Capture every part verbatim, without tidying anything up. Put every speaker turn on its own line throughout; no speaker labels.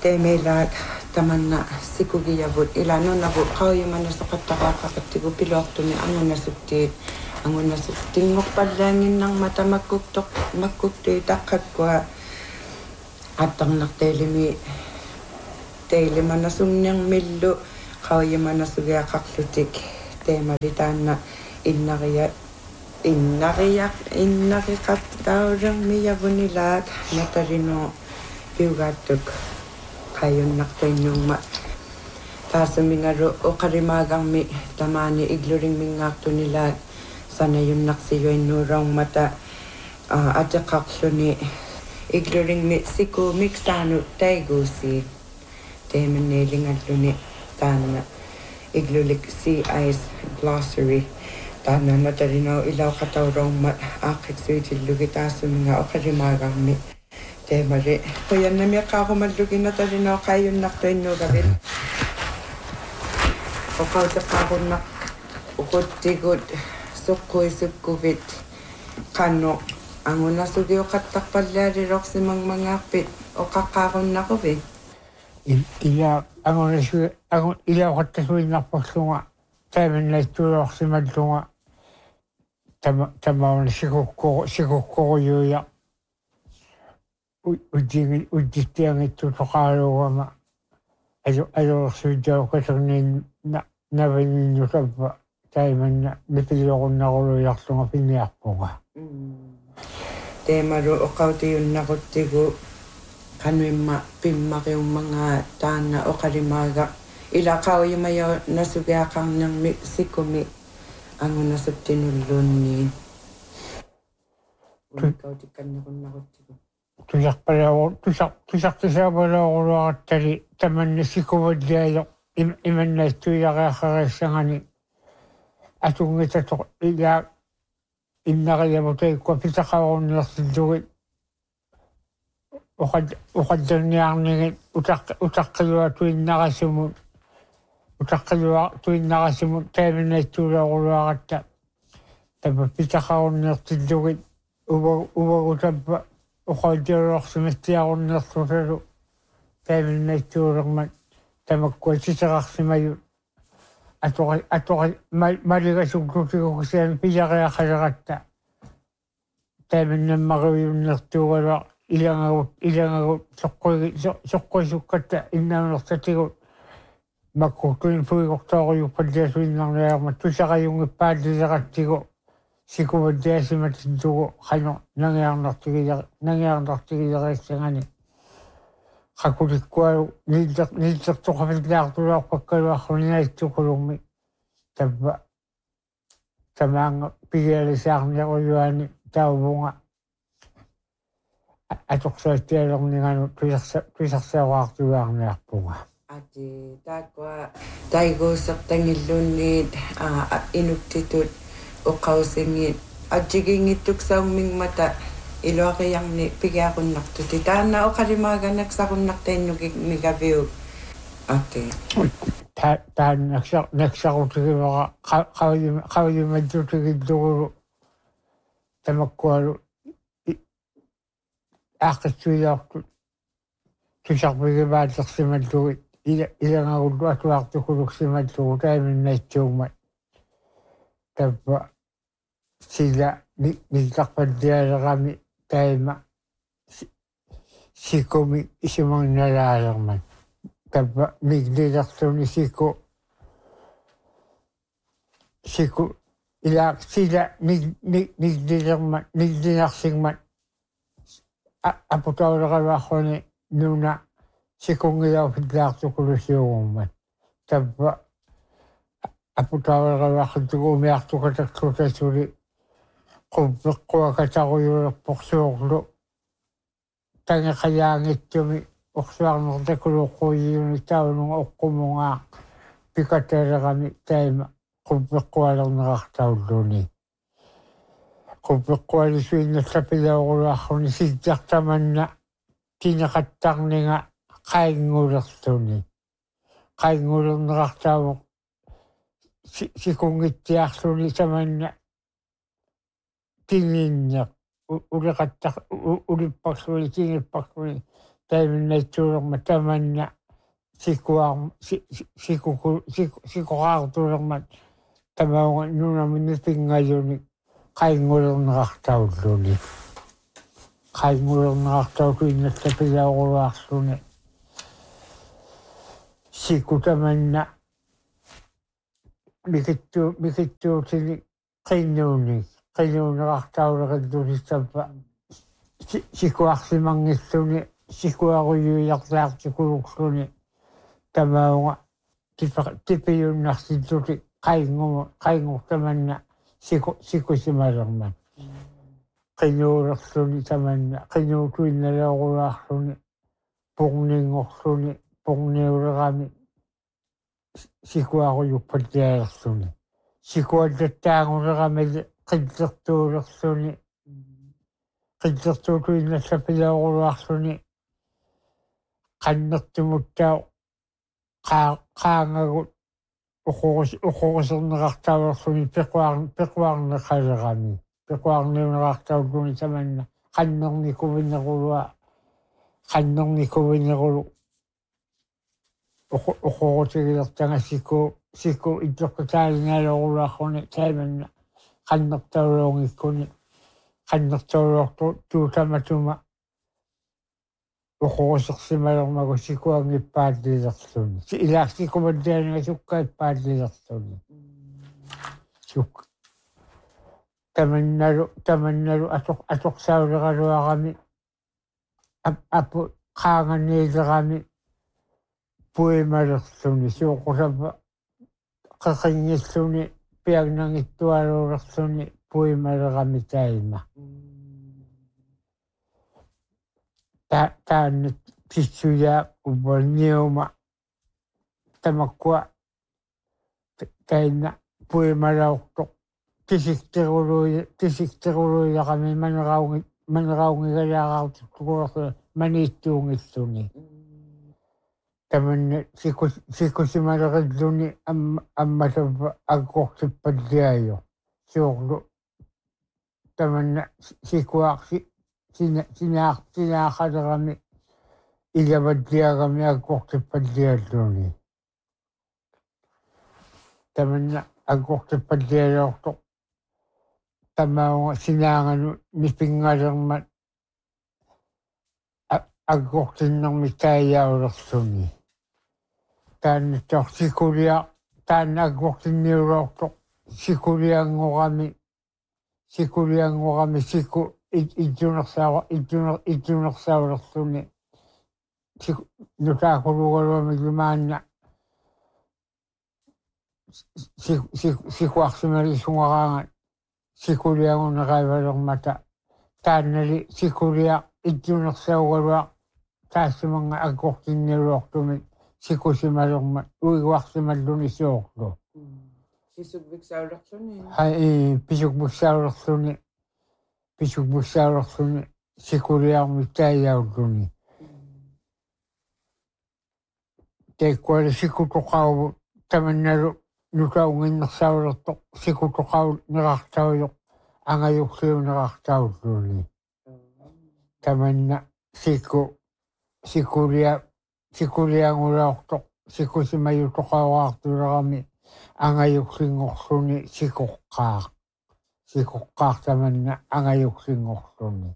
temeilak tamanna sikugiyavut ilanunavut qauyumanasuqattaqaqqaqattigu piluartumi angunasuttiit angunasuttingorpallaanginnang matamakkuktoq makkuktii taqqakkua attarnartailimi teilimanasunniarmillu qauyumanasugiaqarlutik teemalitaanna innaria innariaq innariqattaullermiyavunilaak natalino piugaattuk qayyunnartuinnuumma taasumingaru oqarimaagarmi tamaani igluringmingaartunilaak sanayunnarsijuinnuuraungmata ateqarluni igluringmi sikuumik saanu taiguusiik teemanniilingalluni taanna iglulik sea ice glossary taanna natalino ilauqatauruungmat aaqqiksuitillugi taasuminga oqarimaagarmi teemari qoyannamiaqqaaqumalluginna talino qayyunnartuinnuugavit oqautiqqaaqunnaq uquttigut suqquisukkuvit qanno angunasugioqattaqpallaaliroqsimangmangaarpit oqaqqaaqunnaquvit
ila angunasu angun ila qattasuinnarparlunga taaminnaittuuloorsimallunga tama tamauna sikukko sikukkoruyuya ujjingin ujjittiangittu toqaaluugama alu aluorsuittauqaternin na navaninnutabba taimanna mipilluqunnaquluyarlunga pinniarpunga
teemaru oqautiyunnaquttigu qanuimma pimmaqiyummanga taanna oqarimaaga ilaqauyumaya nasugiaqarnermi sikumi angunasuttinulluunniin unikautikkannequnnaquttigu
tusarpalaaqu tusar tusartisaabalaaquruaqattali tamanna sikuvallialo imannaittuilariaqariissangani atungitatoq ilaa innariamutaikku pitaqaruunnilertillugit uqad uqadderniarnigit utaq utaqqilluatuinnarasumut utaqqillua tuinnarasumut taaminnaittuulaaquruaqatta tapa pitaqaruunnilertillugit uva uvagutabba uqautiaruorsimittiarunnertutalu taaminnaittuulermat tamakkuatiseqarsimayu atoqa atoqa maligasuktutigukisiani piyariaqaleratta taaminnammaquyunnertuugalua ilangagut ilangagut soqquigi soqquisukkatta innaanertatigut makkuktuin puigortooruyuppalliasuinnarniarma tusaqayungippaalliseqattigu sikuvalliasimatillugu qano nangiarnartigiya nangiarnartigiyareissangani qakulikkualu niiller niillertoqapillaartulaarpakkaluarruninaittuqulummi tabba tamaanga pigialisaarniaquyuani tauvunga atoqsaattialernganu tuisarsa tuisarsaaqaartuaarniarpunga
ati taaqua taiguusertangilluunniit inuktitut uqausingit atjigingittuksaumingmata iluaqiarni pigiaqunnartuti taanna oqalimaaganak migaviu ati
ta taan naksa naksarutigivaqa qawli qawlimaddutigillugulu tamakkualu aaqqitsuilaartut tusarpigivaallersimallugit ila ilangagullu atuartukuluksimallugu taaminnaitsuugmat tappa sila nillarpallialerami taima sikumi isimangnalaalerman tappa niglilerluni siku siku ila sila niglilerman niglinarsigman aputauleraluarruni nuna sikungilaupillartukulusiugummat tappa aputauleraluarritugu umiartukataklutasuli qubbeqquakatarujulerporsuorlu tangeqayaangittumi orsuarnertakuluuqquuyiuni taununga oqqumungaa pikatalerami taima qubbeqqualernerartaulluni qubbeqqualisuinnerlapilauruluarruni sittartamanna tineqattarninga qaingulertuni qaingulernerartaavuq sikungittiarluni tamanna tinginneq uliqattaq ulipparluni tinipparluni taimen nei tulong matamanna sikuang siku siku siku tulong mat tamaw nuna miniting ngayon kaingulong nakaktauluni kaingulong nakaktauluni sa pilakulakuni siku tamanna mikittu mikittu sini kainuni kainuni nakaktaulakaduni sapa sikuaksi mangistuni sikuakuyuyaktaak sikuluksuni tamaw tipiyun naksituti kaingu kaingu tamanna siku siku simarangman kainuraksuni tamanna kainutuin nalakulaksuni pungningoksuni pungniuragami sikuakuyukpatiaraksuni sikuadattaanguragami qidsertuuraksuni qidsertuutuin nassapilakulaksuni qannertumuttau qaangagut uqoqus uqoqusernerartauersuni pequaar pequaarneqalerami pequaarniuneraartauluni tamanna qannernikuvинерулуа qannernikuvинерулу uqoqutigillertanga siku siku ittoqqitaalingaaloruarruni taimanna qannertauluungikkuni qannertauluortu tuutamatuma uqoqusersimalermagu sikuangippaatlilerluni ilaarsikumaddaaniga sukkaippaatlilerluni suk tamannalu tamannalu atoq atoqsauleraluarami apu qaanganiilerami puimalerluni suuqusapa qaqingilluni piagnangittualuulerluni puimalerami taima ta taannet pissuyaa ubalniuma tamakkua tainna puimalauqtoq tisikterului tisikteruluilaqami maneraungi maneraungigalaaqartukkuerlu maniittuungilluni tamanna sikus sikusimalerilluni amma ammasappa aggoqsippalliayo suuqlu tamanna sikuaqsi sina sina sinaqalerami ilavadziagami aggoqsippallialluni tamanna aggoqsippallialoortoq tamaunga sinaanganu nipingalermat aggoqsinnermi taayaulerluni taannattoq sikulia taanna aggoqsinniuloortoq sikuliangorami sikuliangorami siku ittunersaava ittuner ittunersaulerluni siku nutaakulugaluami limaanna siku siku sikuarsimalisungaraangat sikulianguneraavalermata taannali sikulia ittunersaugaluaq taassimanga aggoqsinniuloortumi sikusimalermat uiguarsimalluni suuqlu
Pisukbiksaulerluni
hai pisukbiksaulerluni pisukbiksaulerluni sikuliarmi taayaulluni teikkuali sikutoqauvu tamannalu nutaunginnersaulertoq sikutoqau nerartaujoq angayuqsiunerartaulluni tamanna siku sikulia sikuliangulaortoq sikusimayutoqauaartulerami angayuqsingorluni sikuqqaaq sikuqqaaq tamanna angayuqsingorluni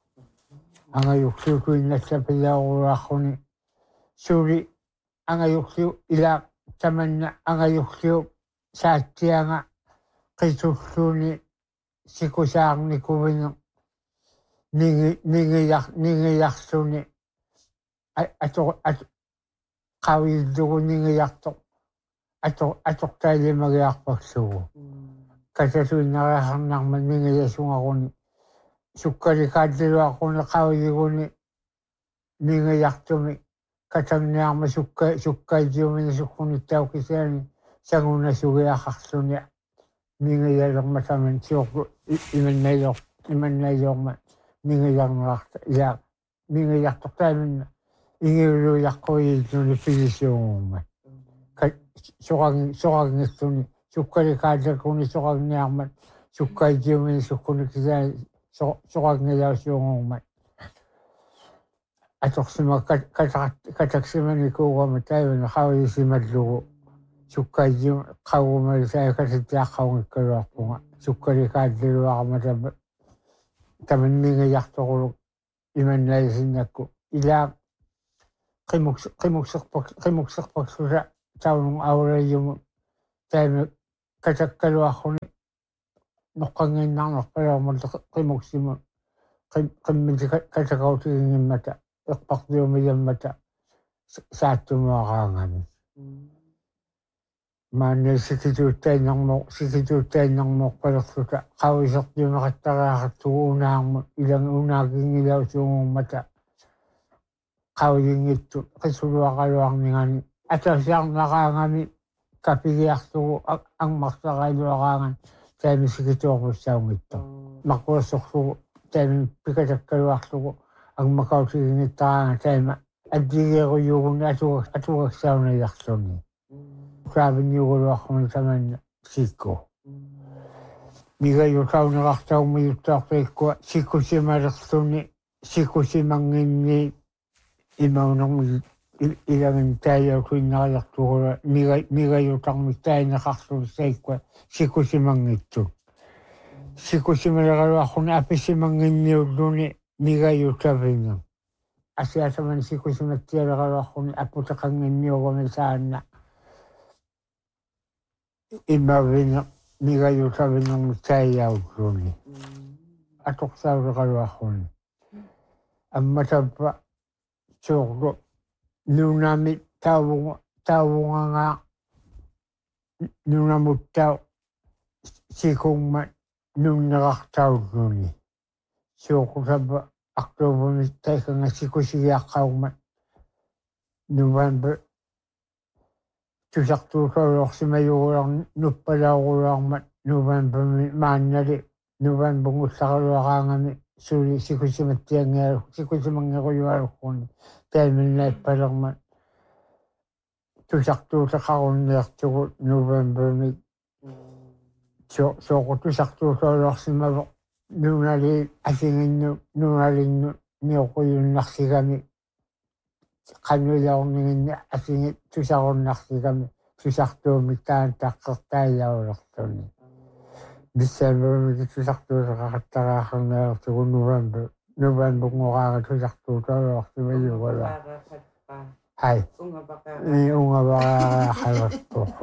angayuqsiutuinnassapilaaruarruni suuli angayuqsiu ila tamanna angayuqsiu saattianga qitulluuni sikusaarnikuvine ningi ningiyar ningiyarluni ato at qawillugu ningiyartoq ato atoqtailimagiarpaksugu kasasuinnariarnarma ningiyasungaquni sukkalikaattiluaquni qawilliguni ningiyartumi katanniarma sukka sukkaitiumini suqqunittaukisiani sangunasugiaqarluni ningiyalermataman siorpu imannayor imannayorma ningiyarnerarta ila ningiyartortaaminna ingiuluiaqquiilluni pilisuungumma soqang soqangissuni sukkalikaattakuni soqangniarmat sukkaitiumini suqqunikisaani soqangilausuungumma аторсима катакат катаксимани куугама таивана хависималлугу суккаажиу қаугумали саакаситиаққаунгиккалуарпунга суккаликааллилуарамата таманнингиарторулу иманнаисиннакку илаа qimukс qimukserpak qimukserpaksusa taunung aurayumu taimi katakkaluarruni noqqanginnarnerpalaumul qimuksimu qimmiti katakautigingimata eqpartiumiyammata saattumuaqaangami maanni sikituuttainnermo sikituuttainnermoorpalersuta qawisertiumeqattariaqartugu unaarmu ilangi unaakingilausungurmata qawingittu qisuluaqaluarningani atasiarnaqaangami kapigiartugu angmarsaqailuaqaangan taimi sikituorpussaaungittu maqquassorsugu taimi pikatakkaluarlugu angmakautigingittaranga taima addigeeruyuguni atuga atugaksaunayarluni kaavinniuguluarruni tamanna sikku migayutaunерартаумиуттаартаиккуа sikkusimalerluni sikkusimanginni имаунэрми илаган тааяутуиннариартуугула мига мигаютарми таинеқарлу саиккуа сикусимангитсу сикусималегалуарруни аписимангинниуллуни мигаютавинга асиасамани сикусиматтиалегалуарруни аппутеқангинниугами саанна имавина мигаютавинерми тааяуллуни аторсаулегалуарруни амматаппа Sorgo nunami tawunga tawunga nunamutau sikungma nunnerartauluni sorgo sabba aktobuni taikanga sikusigiaqqaugma November tusartuusoorsimayugular nuppalaugularma November maannali November ngussaqaluaqaangami suli sikusimattiangialu sikusimangeruyualuqquni taiminnaipalerma tusartuutaqarunniartugu Novembermi so soqu tusartuusoorsimavu nunali asinginnu nunalinnu niuquyunnarsigami qanuilaorniginni asingi tusarunnarsigami tusartuumi taan taqqertaailaulertuni December tusartuusaqattaraaqarniartugu November November ngoraanga tusartuusoorsimayugular hai ni ungavaqaaqalartuqu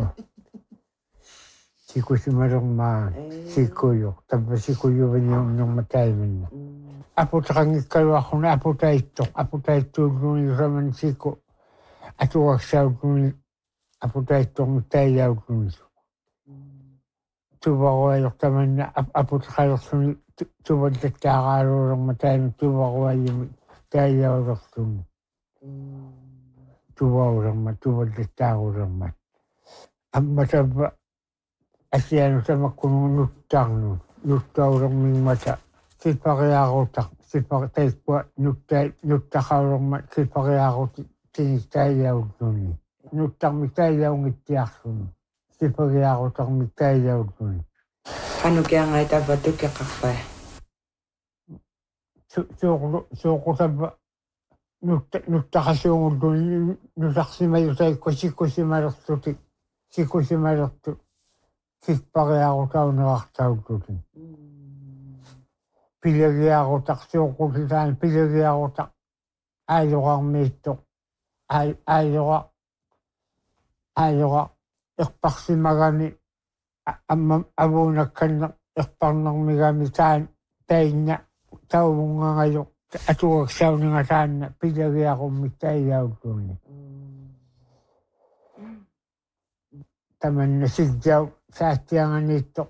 sikusimalermaa sikkuyu tabba sikkuyuviniumnerma taiminna aputaqangikkaluarruna aputaittoq aputaittuulluuni saman sikku atugaksaulluni aputaittormi taillaulluuni tuvaruajortamanna aputaqalerluni tuvallattaaqaaluulerma taimi tuvaruajumi taillaullerluni tuvaulerma tuvallattaaruulerma ammatappa asianu tamakkunu nuttarnu nuttaulermingmata sipariaarutaq sipariaikkua nuttai nuttaqaulerma sipariaaruti tinistaillaulluuni nuttarmi taillaungittiarluni sipariaarutarmi taillaulluuni
qanukiangaitappa tukiqarpai
suuqlu suuqutappa nutta nuttaqasuungulluni nusarsimayutaikku sikkusimalertuti sikkusimalertu kikpariaarutaunerartaulluti pilagiarutaq suuqutitaan pilagiarutaq aajoqarmiittoq aajoqa aajoqa iqparsimagami amma avuunakkanneq iqparnermigami taan tainna tauvungangaju atugaksauniga taanna pilagiaqummi taillaulluuni tamanna sijjau saattianganiittoq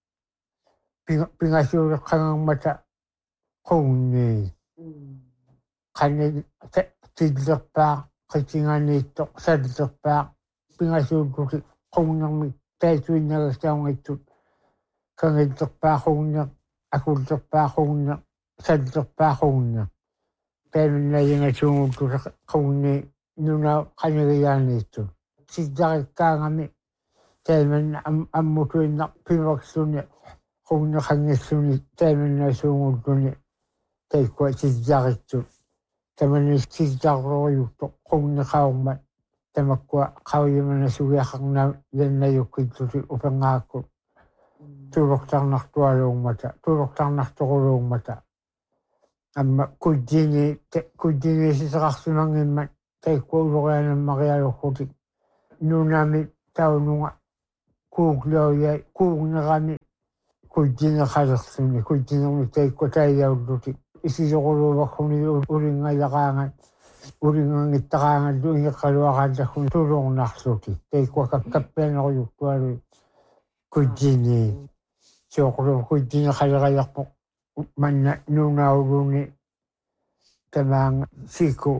pingasuuleqqangermata quunnii qanni tillerpaaq qitinganiittoq sallerpaaq pingasuulluti quunnermi taituinnagastaungittut kangillerpaaquunneq akullerpaaquunneq sallerpaaquunneq taiminnayiнгасуунгуллуса quunnii nunaa qanigiaaniittut sijjarikkaangami taimanna ammutuinnaq pivaksuni quunneqangissuni taiminnaasuungulluni taikkua sijjarittut tamani sitarroyutto qunniqaumma tamakkua qauyimana sugiaqarna yannayukkittuti upangaakku tuulortarnartualuummata tuulortarnartoquluummata amma kujjini kujjini siseqarsimangimmat taikku ulorianammarialurrutik nunami taununga kuuglauya kuugnerami kujjini qalerluni kujjinermi taikku taiyaullutik isisoquluuvarruni ulingayaqaangat ulingangitaqaangallu ingeqqaluaqaallakuni tulornarlutik taikku kakkappianeruyuttualui kujjini soqulu kujjini qalerayarpo manna nuunauluni tamaanga siku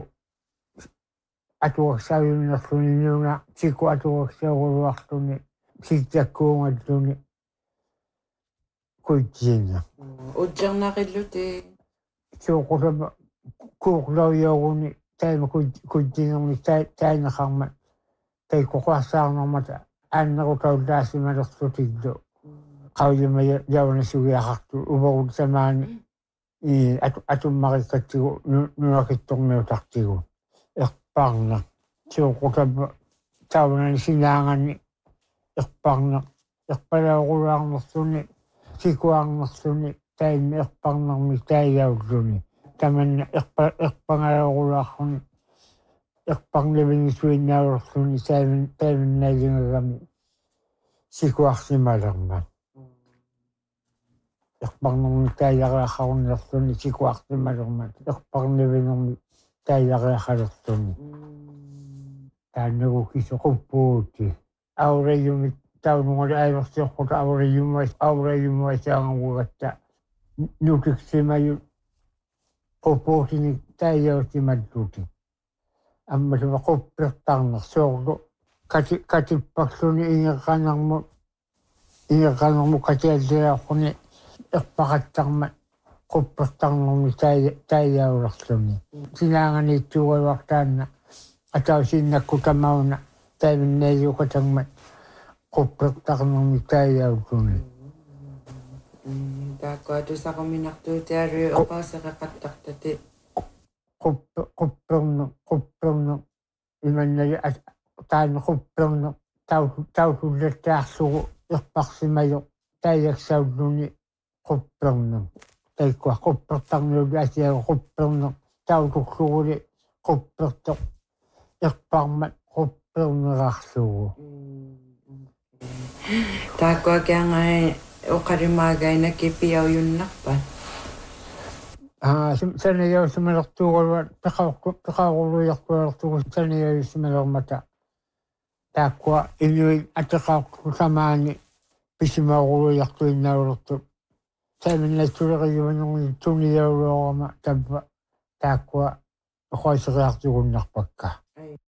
atuaqsaayunnerluni nuuna siku atuaqsaaguluarluni siktakkuungalluni kujjina
Ujjarnaqilluti
soqulama kuuqlauyaguni taima kujjinermi tainaqarma taikkuqaarsaarnermata aannerutaullaasimalerlutillu qauyima yaunasugiaqartu uvorut samaani i atummarikkatsigu nunakittormiutartigu erparna soqutama taunani sinaangani erparna erpalauqulaarnerluni sikuaarnerluni tainni erparnermi taiyaulluni tamanna erpangalauqulaarruni erparnivingisuinnaullerluni taimin taiminnailingagami sikuarsimalerma erparnermi taiyariaqarunnerluni sikuarsimalerma erparnivinermi taiyariaqalerluni taannagu kisoquppuuti aurayumit taunungoli aiversiorquta aurayumma aurayumma saangavugatta nutiksimayu quppuutini taiyausimalluti amma sima quppertarner soorlu kati katipparluni ingeqqanermu ingeqqanermu katialliaorquni erpaqattarma quppertarnermi taiyaulerluni sinaanganiittuugaluartaanna atausinnakku tamauna taiminnailiuqatangmat quppertarnermi taiyaulluni
taakua tusaqominartuutiaru oqaaseqeqattartati
qupperner qupperner imannali taanne qupperner tausullattaarlugu erparsimayo taiyaksaulluni qupperner taikkua quppertarnullu asiagu qupperner tauturluguli quppertoq erparmat quppernerarlugu
taakua kiangai oqarimaagaina kipiaujunnerpa
ah sanayausimalertuugaluat peqaaqu peqaaqulluiartualertugu sanayausimalermata taakkua inuit ateqaaqtu samaani pisimauqulluiartuinnaulertu taiminnaittuleqiyumanerni tuniyauluorama tappa taakkua oqaiseriartugunnarpakka